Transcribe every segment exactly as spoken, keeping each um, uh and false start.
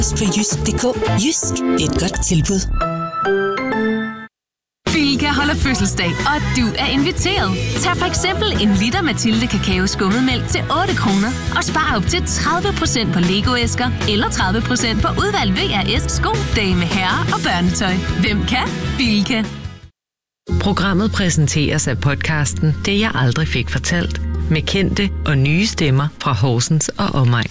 På jysk punktum d k. Jysk, det er et godt tilbud. Bilka holder fødselsdag, og du er inviteret. Tag for eksempel en liter Mathilde Kakao Skummetmælk til otte kroner og spar op til tredive procent på Lego-æsker eller tredive procent på udvalgt V R S sko, dame, herre og børnetøj. Hvem kan? Bilka. Programmet præsenteres af podcasten Det jeg aldrig fik fortalt, med kendte og nye stemmer fra Horsens og omegn.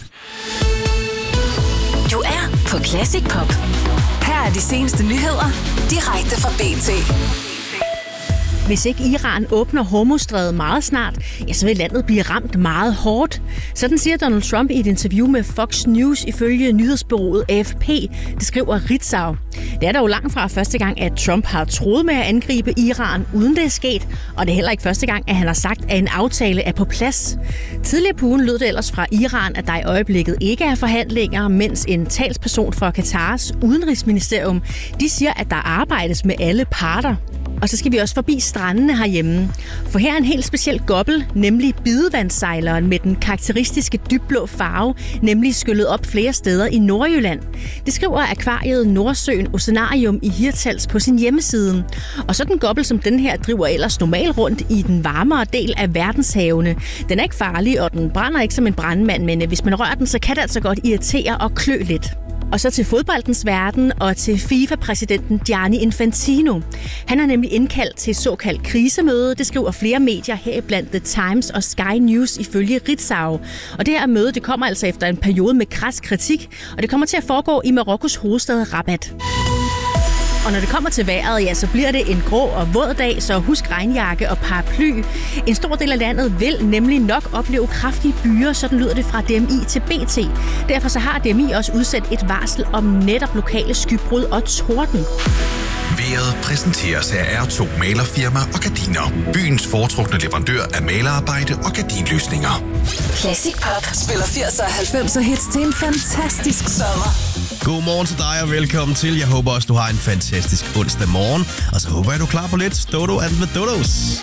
Du er på Classic Pop. Her er de seneste nyheder, direkte fra B T. Hvis ikke Iran åbner Hormuzstrædet meget snart, ja, så vil landet blive ramt meget hårdt. Sådan siger Donald Trump i et interview med Fox News ifølge nyhedsbureauet A F P. Det skriver Ritzau. Det er dog langt fra første gang, at Trump har troet med at angribe Iran, uden det er sket. Og det er heller ikke første gang, at han har sagt, at en aftale er på plads. Tidligere på ugen lød det ellers fra Iran, at der i øjeblikket ikke er forhandlinger, mens en talsperson fra Katars udenrigsministerium, de siger, at der arbejdes med alle parter. Og så skal vi også forbi strandene herhjemme. For her er en helt speciel gobbel, nemlig bidevandssejleren med den karakteristiske dybblå farve, nemlig skyllet op flere steder i Nordjylland. Det skriver akvariet Nordsøen Oceanarium i Hirtshals på sin hjemmeside. Og sådan en gobbel som den her driver ellers normalt rundt i den varmere del af verdenshavene. Den er ikke farlig, og den brænder ikke som en brandmand, men hvis man rører den, så kan det altså godt irritere og klø lidt. Og så til fodboldens verden og til FIFA-præsidenten Gianni Infantino. Han har nemlig indkaldt til såkaldt krisemøde. Det skriver flere medier heriblandt The Times og Sky News ifølge Ritzau. Og det her møde det kommer altså efter en periode med krads kritik, og det kommer til at foregå i Marokkos hovedstad Rabat. Og når det kommer til vejret, ja, så bliver det en grå og våd dag, så husk regnjakke og paraply. En stor del af landet vil nemlig nok opleve kraftige byger, sådan lyder det fra D M I til B T. Derfor så har D M I også udsendt et varsel om netop lokale skybrud og torden. Vejret præsenteres af R to Malerfirma og Gardiner. Byens foretrukne leverandør af malerarbejde og gardinløsninger. Classic Pop spiller firserne og halvfemserne hits til en fantastisk sommer. Godmorgen til dig og velkommen til. Jeg håber også, du har en fantastisk onsdag morgen. Og så håber jeg, du er klar på lidt Dodo and the Dodos.